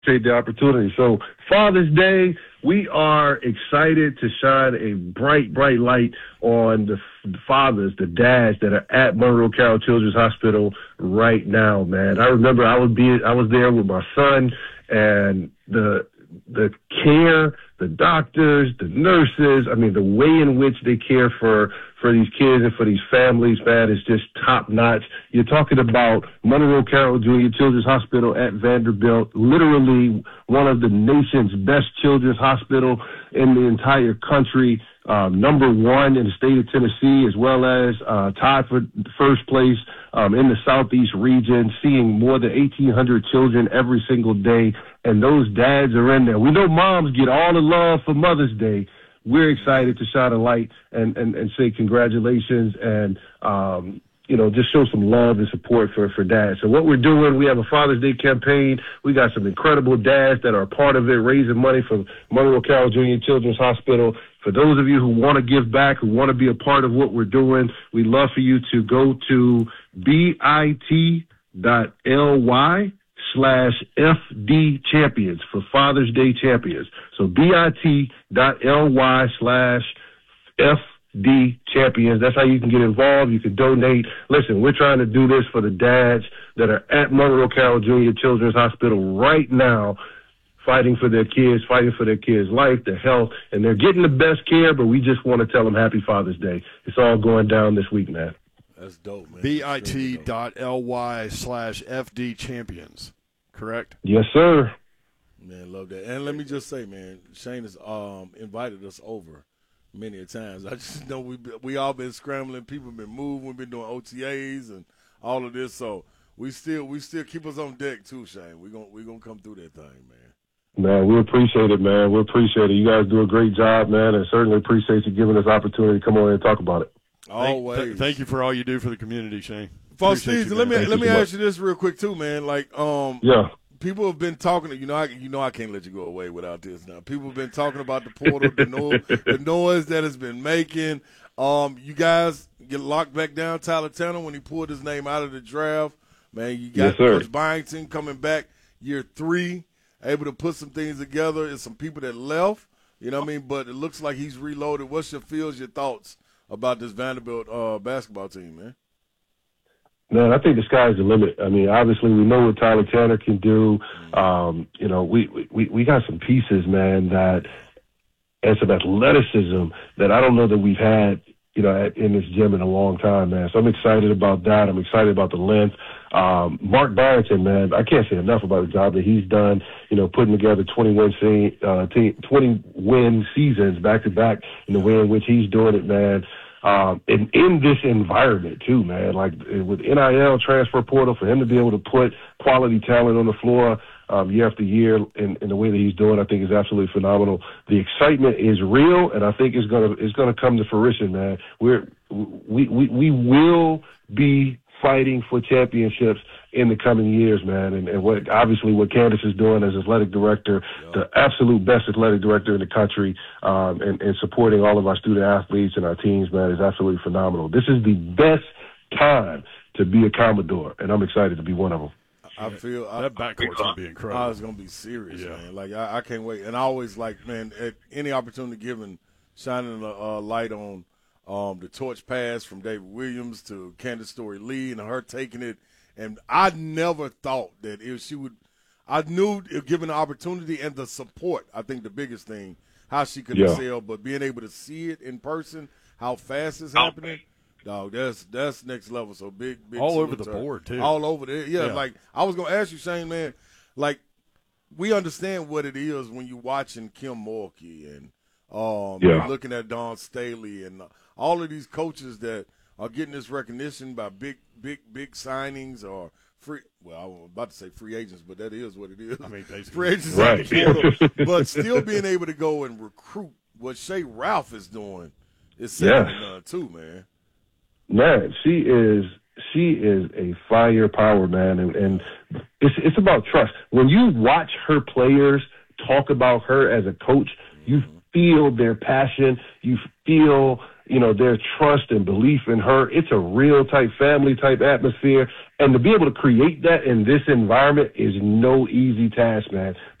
Take the opportunity. So Father's Day, we are excited to shine a bright, bright light on the fathers, the dads that are at Monroe Carroll Children's Hospital right now, man. I remember I was there with my son, and the care, the doctors, the nurses, I mean, the way in which they care for these kids and for these families, man, is just top notch. You're talking about Monroe Carroll Junior Children's Hospital at Vanderbilt, literally one of the nation's best children's hospital in the entire country, number one in the state of Tennessee, as well as tied for first place in the Southeast region, seeing more than 1,800 children every single day, and those dads are in there. We know moms get all the love for Mother's Day. We're excited to shine a light and say congratulations and, just show some love and support for dads. So what we're doing, we have a Father's Day campaign. We got some incredible dads that are a part of it, raising money for Monroe Carroll Junior Children's Hospital. For those of you who want to give back, who want to be a part of what we're doing, we'd love for you to go to bit.ly/FD Champions for Father's Day Champions. So bit.ly/FD Champions. That's how you can get involved. You can donate. Listen, we're trying to do this for the dads that are at Monroe Carroll Junior Children's Hospital right now, fighting for their kids' life, their health, and they're getting the best care, but we just want to tell them Happy Father's Day. It's all going down this week, man. That's dope, man. bit.ly/FD Champions. Correct? Yes, sir. Man, love that. And let me just say, man, Shane has invited us over many a times. I just know we all been scrambling. People been moving. We've been doing OTAs and all of this. So we still keep us on deck too, Shane. We gonna come through that thing, man. Man, we appreciate it, man. We appreciate it. You guys do a great job, man, and certainly appreciate you giving us the opportunity to come on and talk about it. Always. Thank you for all you do for the community, Shane. Steve, let me ask you this real quick too, man. Like, yeah. People have been talking. I can't let you go away without this. Now, people have been talking about the portal, the noise that has been making. You guys get locked back down Tyler Tanner when he pulled his name out of the draft. Man, you got Coach Byington coming back year 3, able to put some things together. And some people that left, you know what I mean. But it looks like he's reloaded. What's your feels, your thoughts about this Vanderbilt basketball team, man? Man, I think the sky's the limit. I mean, obviously we know what Tyler Tanner can do. We got some pieces, man, and some athleticism that I don't know that we've had, in this gym in a long time, man. So I'm excited about that. I'm excited about the length. Mark Byington, man, I can't say enough about the job that he's done, putting together 20-win seasons back-to-back in the way in which he's doing it, man. And in this environment too, man, like with NIL transfer portal, for him to be able to put quality talent on the floor year after year in the way that he's doing, I think is absolutely phenomenal. The excitement is real, and I think it's gonna come to fruition, man. We will be fighting for championships in the coming years, man. And what Candace is doing as athletic director, the absolute best athletic director in the country, and supporting all of our student athletes and our teams, man, is absolutely phenomenal. This is the best time to be a Commodore, and I'm excited to be one of them. I feel that backcourt's going to be incredible. It's going to be serious, man. Like, I can't wait. And I always like, man, at any opportunity given, shining a light on the torch pass from David Williams to Candace Story-Lee and her taking it. And I never thought that if she would – I knew if given the opportunity and the support, I think the biggest thing, how she could excel, but being able to see it in person, how fast it's happening, dog, that's next level. So big all over the board, too. All over there. Yeah, like I was going to ask you, Shane, man, like we understand what it is when you're watching Kim Mulkey and looking at Dawn Staley and all of these coaches that are getting this recognition by big signings or free. Well, I was about to say free agents, but that is what it is. I mean, basically. Free agents, right? But still being able to go and recruit what Shea Ralph is doing is second to none too, man. Man, she is a firepower, man, and it's about trust. When you watch her players talk about her as a coach, you feel their passion. You feel, their trust and belief in her. It's a real type family type atmosphere. And to be able to create that in this environment is no easy task, man.